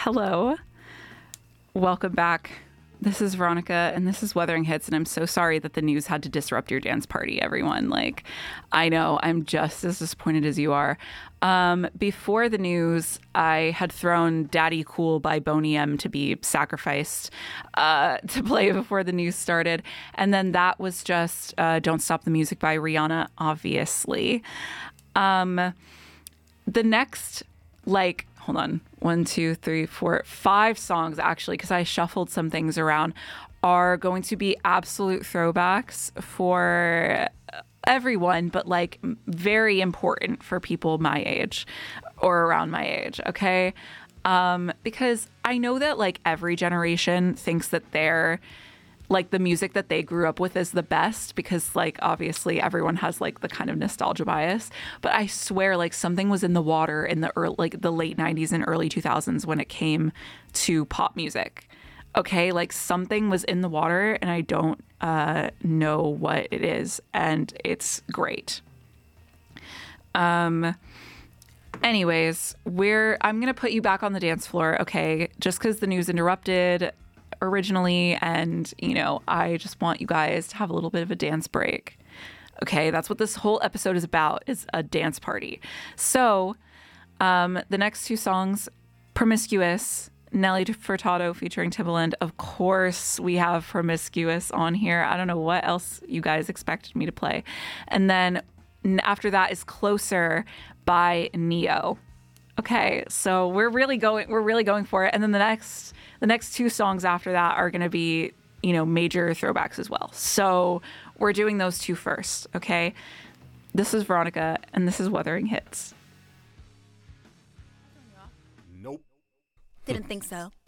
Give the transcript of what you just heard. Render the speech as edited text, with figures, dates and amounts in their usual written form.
Hello. Welcome back. This is Veronica, and this is Wuthering Hits, and I'm so sorry that the news had to disrupt your dance party, everyone. I know, I'm just as disappointed as you are. Before the news, I had thrown Daddy Cool by Boney M to be sacrificed to play before the news started. And then that was just Don't Stop the Music by Rihanna, obviously. The next, hold on, 1, 2, 3, 4, 5 songs, actually, because I shuffled some things around, are going to be absolute throwbacks for everyone, but very important for people my age or around my age, okay? Because I know that every generation thinks that they're the music that they grew up with is the best because obviously everyone has the kind of nostalgia bias, but I swear something was in the water in the early, the late 90s and early 2000s when it came to pop music. Okay, something was in the water and I don't know what it is, and it's great. Anyways, I'm gonna put you back on the dance floor, okay, just because the news interrupted originally, and I just want you guys to have a little bit of a dance break. Okay, that's what this whole episode is about, is a dance party. So the next 2 songs, Promiscuous, Nelly Furtado featuring Timbaland. Of course we have Promiscuous on here. I don't know what else you guys expected me to play. And then after that is Closer by Neo. Okay, so we're really going for it. And then the next 2 songs after that are going to be, major throwbacks as well. So we're doing those 2 first, okay? This is Veronica, and this is Wuthering Hits. Nope. Didn't think so.